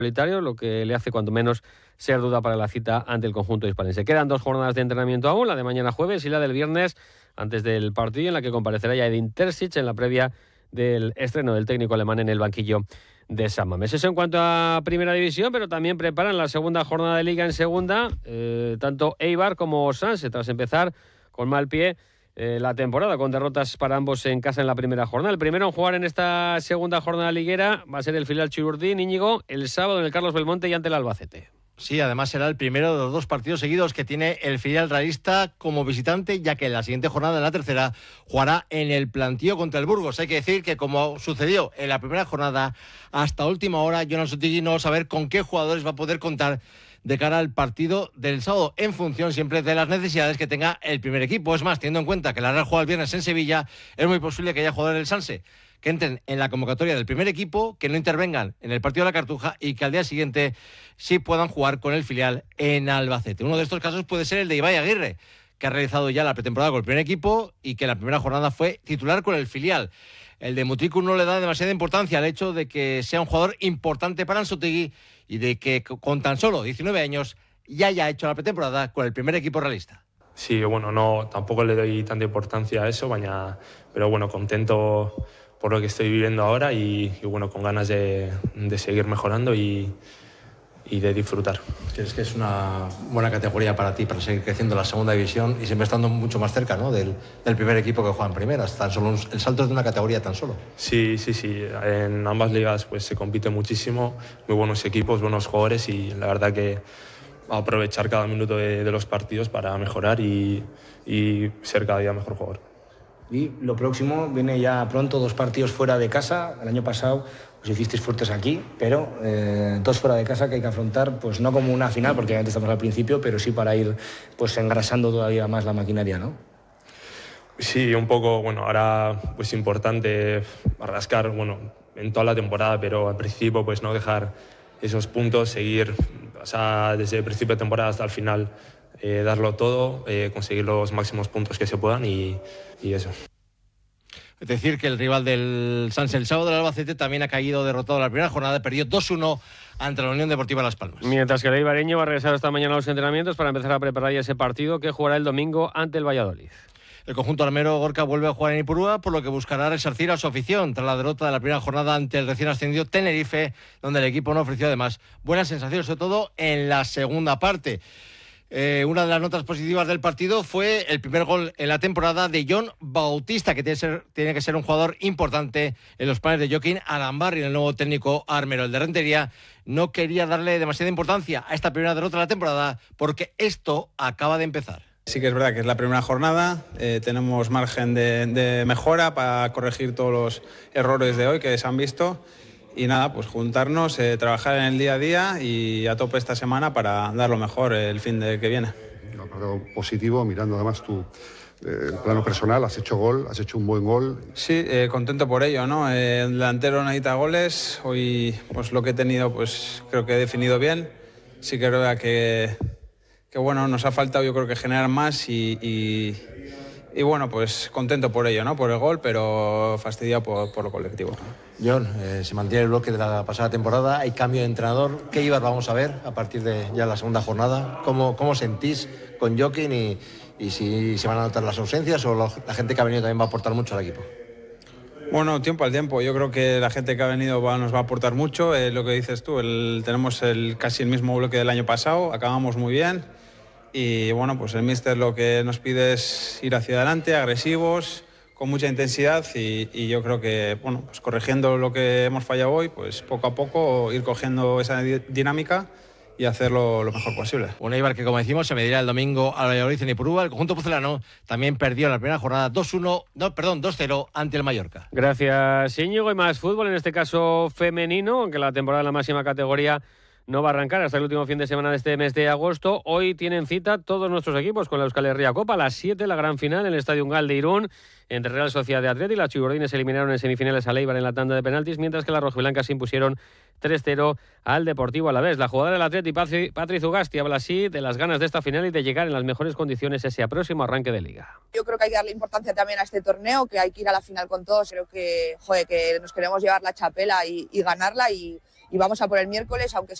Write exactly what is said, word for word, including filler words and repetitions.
solitario, lo que le hace cuanto menos ser duda para la cita ante el conjunto hispalense. Quedan dos jornadas de entrenamiento aún, la de mañana jueves y la del viernes antes del partido, en la que comparecerá ya Edin Terzic en la previa del estreno del técnico alemán en el banquillo de San Mamés. Eso en cuanto a Primera División, pero también preparan la segunda jornada de Liga en Segunda, eh, tanto Eibar como Sanse, tras empezar con mal pie eh, la temporada, con derrotas para ambos en casa en la primera jornada. El primero en jugar en esta segunda jornada liguera va a ser el filial Chirurdín, Íñigo, el sábado en el Carlos Belmonte y ante el Albacete. Sí, además será el primero de los dos partidos seguidos que tiene el filial realista como visitante, ya que en la siguiente jornada, en la tercera, jugará en el plantío contra el Burgos. Hay que decir que, como sucedió en la primera jornada, hasta última hora, Jonas Otegui no va a saber con qué jugadores va a poder contar de cara al partido del sábado, en función siempre de las necesidades que tenga el primer equipo. Es más, teniendo en cuenta que la Real juega el viernes en Sevilla, es muy posible que haya jugadores del Sanse que entren en la convocatoria del primer equipo, que no intervengan en el partido de la Cartuja y que al día siguiente sí puedan jugar con el filial en Albacete. Uno de estos casos puede ser el de Ibai Aguirre, que ha realizado ya la pretemporada con el primer equipo y que en la primera jornada fue titular con el filial. El de Mutriku no le da demasiada importancia al hecho de que sea un jugador importante para Ansu Otegui y de que con tan solo diecinueve años ya haya hecho la pretemporada con el primer equipo realista. Sí, bueno, no, tampoco le doy tanta importancia a eso, baina, pero bueno, contento por lo que estoy viviendo ahora y, y bueno, con ganas de, de seguir mejorando y, y de disfrutar. ¿Crees que es una buena categoría para ti, para seguir creciendo en la segunda división y siempre estando mucho más cerca, ¿no?, del, del primer equipo que juega en primera? Tan solo un, el salto es de una categoría tan solo. Sí, sí, sí. En ambas ligas pues se compite muchísimo, muy buenos equipos, buenos jugadores y la verdad que aprovechar cada minuto de, de los partidos para mejorar y, y ser cada día mejor jugador. Y lo próximo, viene ya pronto, dos partidos fuera de casa. El año pasado os hicisteis fuertes aquí, pero eh, dos fuera de casa que hay que afrontar, pues no como una final, porque obviamente estamos al principio, pero sí para ir pues engrasando todavía más la maquinaria, ¿no? Sí, un poco, bueno, ahora pues importante rascar, bueno, en toda la temporada, pero al principio pues no dejar esos puntos, seguir, o sea, desde el principio de temporada hasta el final, eh, darlo todo, eh, conseguir los máximos puntos que se puedan y, y eso. Es decir, que el rival del Sanse, el sábado del Albacete, también ha caído derrotado en la primera jornada, perdió dos uno ante la Unión Deportiva Las Palmas. Mientras que el eibareño va a regresar esta mañana a los entrenamientos para empezar a preparar ya ese partido que jugará el domingo ante el Valladolid. El conjunto armero Gorka vuelve a jugar en Ipurúa, por lo que buscará resarcir a su afición tras la derrota de la primera jornada ante el recién ascendido Tenerife, donde el equipo no ofreció además buenas sensaciones, sobre todo en la segunda parte. Eh, una de las notas positivas del partido fue el primer gol en la temporada de Jon Bautista, que tiene, ser, tiene que ser un jugador importante en los planes de Joaquín Arambarri, el nuevo técnico armero. El de Rentería no quería darle demasiada importancia a esta primera derrota de la temporada porque esto acaba de empezar. Sí que es verdad que es la primera jornada, eh, tenemos margen de, de mejora para corregir todos los errores de hoy que se han visto y nada, pues juntarnos, eh, trabajar en el día a día y a tope esta semana para dar lo mejor el fin de que viene. Un apartado positivo, mirando además tu eh, plano personal, has hecho gol, has hecho un buen gol. Sí, eh, contento por ello, ¿no? Eh, el delantero necesita goles, hoy pues lo que he tenido pues creo que he definido bien, sí que creo que... que bueno, nos ha faltado yo creo que generar más y, y, y bueno, pues contento por ello, ¿no? Por el gol, pero fastidiado por, por lo colectivo. John, eh, se mantiene el bloque de la pasada temporada, hay cambio de entrenador. ¿Qué Eibar vamos a ver a partir de ya la segunda jornada? ¿Cómo, cómo sentís con Joaquín y, y si se van a notar las ausencias o la, la gente que ha venido también va a aportar mucho al equipo? Bueno, tiempo al tiempo. Yo creo que la gente que ha venido va, nos va a aportar mucho. Eh, lo que dices tú, el, tenemos el, casi el mismo bloque del año pasado, acabamos muy bien. Y bueno, pues el míster lo que nos pide es ir hacia adelante, agresivos, con mucha intensidad y, y yo creo que, bueno, pues corrigiendo lo que hemos fallado hoy, pues poco a poco ir cogiendo esa dinámica y hacerlo lo mejor posible. Un Eibar que, como decimos, se medirá el domingo al Valladolid en Ipurúa. El conjunto pucelano también perdió en la primera jornada dos uno, no, perdón, dos cero ante el Mallorca. Gracias, Íñigo. Y más fútbol, en este caso femenino, aunque la temporada en la máxima categoría no va a arrancar hasta el último fin de semana de este mes de agosto. Hoy tienen cita todos nuestros equipos con la Euskal Herria Copa. A las siete, la gran final en el Estadio Ungal de Irún, entre Real Sociedad de Athletic. Las chiburdines eliminaron en semifinales a Eibar en la tanda de penaltis, mientras que las rojiblancas se impusieron tres cero al Deportivo Alavés. La jugadora del Athletic, Patri, Patri Zugasti, habla así de las ganas de esta final y de llegar en las mejores condiciones ese próximo arranque de Liga. Yo creo que hay que darle importancia también a este torneo, que hay que ir a la final con todos. Creo que, joder, que nos queremos llevar la chapela y, y ganarla y y vamos a por el miércoles, aunque